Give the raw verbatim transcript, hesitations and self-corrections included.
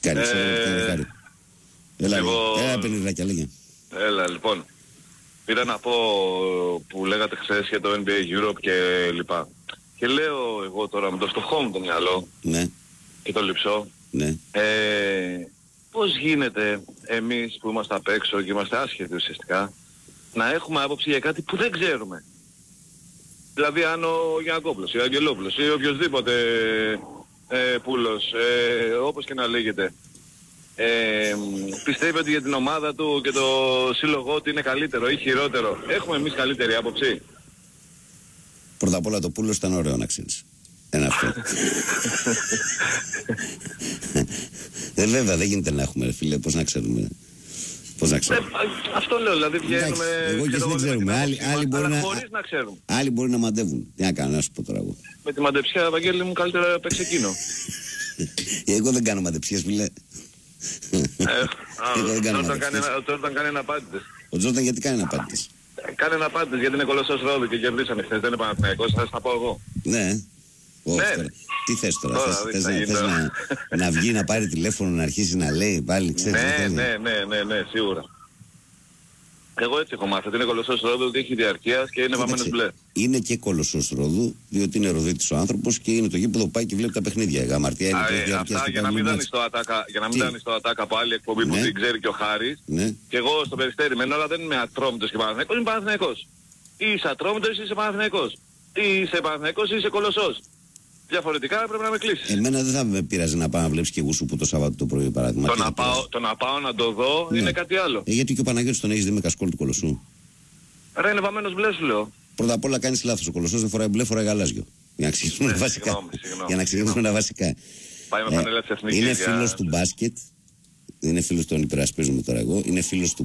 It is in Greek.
Κάνει, ε, κάνει. Έλα, εγώ... έλα πενιδράκια, λέγε. Έλα, λοιπόν. Πήρα να πω που λέγατε χθες για το N B A Europe και λοιπά. Και λέω εγώ τώρα με το στοχό μου το μυαλό, ναι, και το λειψό, ναι, ε, πώς γίνεται εμείς που είμαστε απ' έξω και είμαστε άσχετοι ουσιαστικά να έχουμε άποψη για κάτι που δεν ξέρουμε. Δηλαδή αν ο Γιαννακόπουλος ή ο Αγγελόπουλος ή οποιοσδήποτε ε, πούλος, ε, όπως και να λέγεται, ε, πιστεύει ότι για την ομάδα του και το σύλλογό ότι είναι καλύτερο ή χειρότερο. Έχουμε εμείς καλύτερη άποψη? Πρώτα απ' όλα το πούλος ήταν ωραίο να ξέρεις. Ένα αυτό. Δεν βέβαια δεν γίνεται να έχουμε, φίλε, πώς να ξέρουμε. Πώς να ξέρουμε. Ε, αυτό λέω, δηλαδή βγαίνουμε... Εγώ και εσύ δεν ξέρουμε. Άλλοι, άλλοι, μπορεί να, χωρίς να ξέρουμε. Άλλοι μπορεί να μαντεύουν. Τι να κάνω, να σου πω τώρα εγώ. Με τη μαντεψιά, Ευαγγέλη μου, καλύτερα παίξε εκείνο. Εγώ δεν κάνω μαντεψίες, φίλε. Εγώ δεν κάνω μαντεψίες. Ο Τζόρνταν κάνει ένα πάντητες. Ο Τζόρνταν γιατί κάνει ένα πάντητες? Κάνει ένα πάντητες γιατί είναι κολοσσός Ρόδου και κερδίσανε χθες. Δεν είναι Παναθηναϊκός, θα σας τα πω εγώ. Ναι. Ναι. Τι θες τώρα, τώρα θες, θες, θες να, να βγει να πάρει τηλέφωνο να αρχίσει να λέει πάλι, ξέρεις? Ναι, ναι, ναι, ναι, ναι, σίγουρα. Εγώ έτσι έχω μάθει, ότι είναι κολοσσός Ρόδου, ότι έχει διαρκείας και είναι βαμμένος μπλε. Είναι και κολοσσός Ρόδου, διότι είναι Ροδίτης ο άνθρωπος και είναι το γήπεδο που πάει και βλέπει τα παιχνίδια. Γαμαρτία είναι και διαρκείας. Αυτά για να μην δάνεις το ατάκα, για να μην δάνεις το ατάκα από άλλη εκπομπή που την ξέρει και ο Χάρης. Και εγώ στο Περιστέρι μένω, αλλά δεν είμαι Ατρόμητος και Παναθηναϊκός, είμαι Παναθηναϊκός. Ή είσαι Ατρόμητος ή είσαι Παναθηναϊκός. Ή είσαι Παναθηναϊκός ή είσαι κολοσσός. Διαφορετικά πρέπει να με κλείσεις. Εμένα δεν θα με πειράζει να πάω να βλέπεις και εγώ σου που το Σαββάτο το πρωί παράδειγμα. Το, να πάω, το να πάω να το δω ναι. είναι κάτι άλλο. Ε, γιατί και ο Παναγιώτης τον έχεις δει με κασκόλ του Κολοσσού? Ρε είναι βαμμένος μπλε σου λέω. Πρώτα απ' όλα κάνεις λάθος. Ο Κολοσσός δεν φοράει μπλε, φοράει γαλάζιο. Για να ξεκινήσουμε ναι, βασικά. Συγγνώμη, συγγνώμη. Για να ξεκινήσουμε τα βασικά. Πάει με φανέλα της Εθνικής. Είναι για... φίλος του μπάσκετ. Είναι φίλος των υπερασπίζουμε τώρα εγώ. Είναι φίλος του